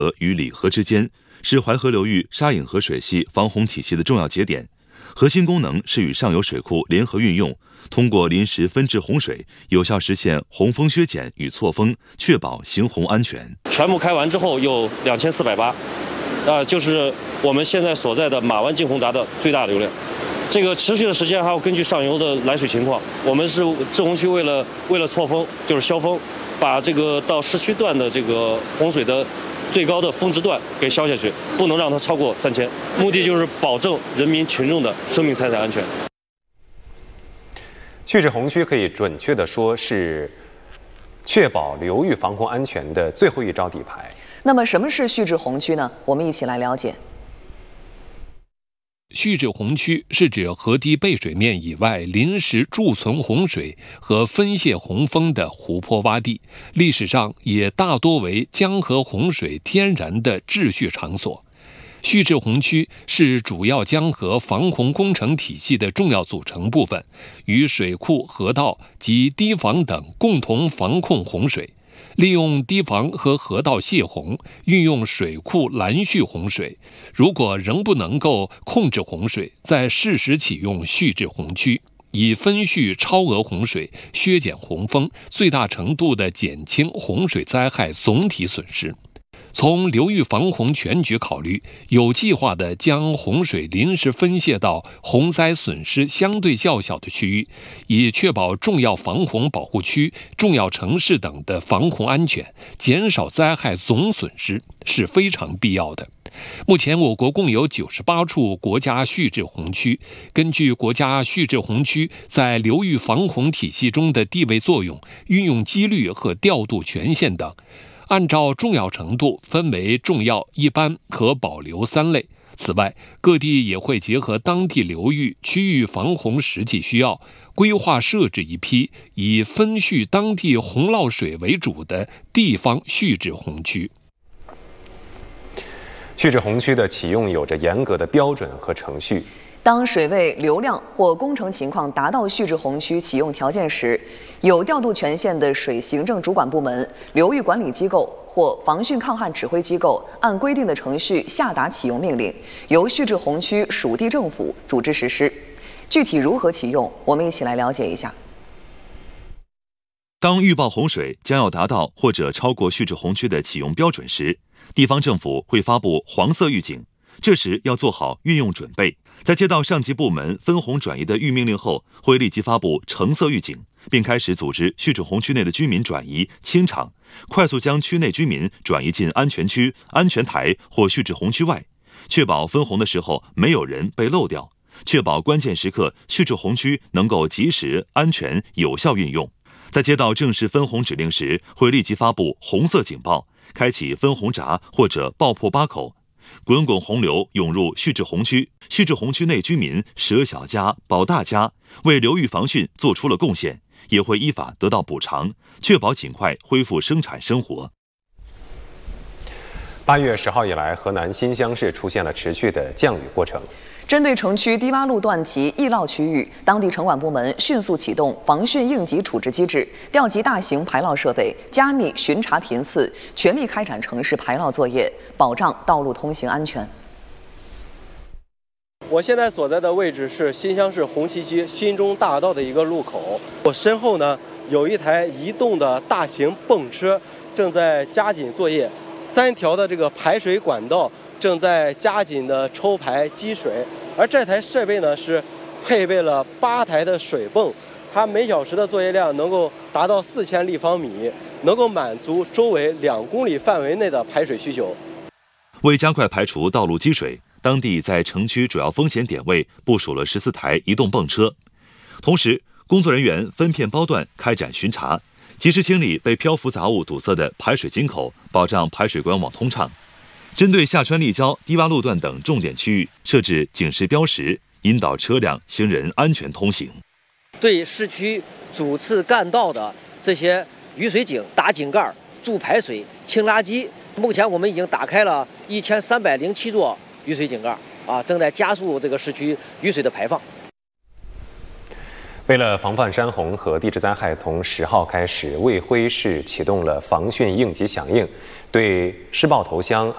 与里河之间，是淮河流域沙引河水系防洪体系的重要节点。核心功能是与上游水库联合运用，通过临时分制洪水，有效实现洪峰削减与错峰，确保行洪安全。 全部开完之后有2480，就是我们现在所在的马湾净洪闸的最大流量。这个持续的时间还要根据上游的来水情况。我们是滞洪区为了错峰，就是消峰，把这个到市区段的这个洪水的最高的峰值段给消下去，不能让它超过3000，目的就是保证人民群众的生命财产安全。 蓄滞洪区可以准确地说是确保流域防洪安全的最后一招底牌。 那么，什么是蓄滞洪区呢？我们一起来了解。 蓄滞洪区是指河堤背水面以外临时贮存洪水和分泄洪峰的湖泊洼地，历史上也大多为江河洪水天然的秩序场所。蓄滞洪区是主要江河防洪工程体系的重要组成部分，与水库、河道及堤防等共同防控洪水。利用堤防和河道泄洪，运用水库拦蓄洪水。如果仍不能够控制洪水，再适时启用蓄滞洪区，以分蓄超额洪水，削减洪峰，最大程度地减轻洪水灾害总体损失。从流域防洪全局考虑，有计划地将洪水临时分泄到洪灾损失相对较小的区域，以确保重要防洪保护区、重要城市等的防洪安全，减少灾害总损失，是非常必要的。目前，我国共有98处国家蓄滞洪区。根据国家蓄滞洪区在流域防洪体系中的地位作用、运用机率和调度权限等，按照重要程度分为重要、一般和保留3类。此外，各地也会结合当地流域、区域防洪实际需要，规划设置一批以分蓄当地洪涝水为主的地方蓄滞洪区。 蓄滞洪区的启用有着严格的标准和程序。 当水位、流量或工程情况达到蓄滞洪区启用条件时，有调度权限的水行政主管部门、流域管理机构或防汛抗旱指挥机构按规定的程序下达启用命令，由蓄滞洪区属地政府组织实施。具体如何启用，我们一起来了解一下。 当预报洪水将要达到或者超过蓄滞洪区的启用标准时，地方政府会发布黄色预警，这时要做好运用准备。在接到上级部门分洪转移的预命令后，会立即发布橙色预警，并开始组织蓄滞洪区内的居民转移清场，快速将区内居民转移进安全区、安全台或蓄滞洪区外，确保分洪的时候没有人被漏掉，确保关键时刻蓄滞洪区能够及时、安全、有效运用。在接到正式分洪指令时，会立即发布红色警报，开启分洪闸或者爆破八口，滚滚洪流涌入蓄滞洪区，蓄滞洪区内居民舍小家保大家，为流域防汛做出了贡献，也会依法得到补偿，确保尽快恢复生产生活。 8月10号以来，河南新乡市出现了持续的降雨过程。 针对城区低洼路段及易涝区域，当地城管部门迅速启动防汛应急处置机制，调集大型排涝设备，加密巡查频次，全力开展城市排涝作业，保障道路通行安全。 我现在所在的位置是新乡市红旗区新中大道的一个路口，我身后呢有一台移动的大型泵车正在加紧作业，3条的这个排水管道正在加紧的抽排积水，而这台设备呢是配备了8台的水泵，它每小时的作业量能够达到4000立方米，能够满足周围2公里范围内的排水需求。 为加快排除道路积水，当地在城区主要风险点位部署了14台移动泵车，同时工作人员分片包段开展巡查，及时清理被漂浮杂物堵塞的排水井口，保障排水管网通畅。针对下穿立交、低洼路段等重点区域，设置警示标识，引导车辆、行人安全通行。 对市区主次干道的这些雨水井打井盖、筑排水、清垃圾，目前我们已经打开了1307座雨水井盖，正在加速这个市区雨水的排放。 为了防范山洪和地质灾害，从10号开始，卫辉市启动了防汛应急响应，对施暴头乡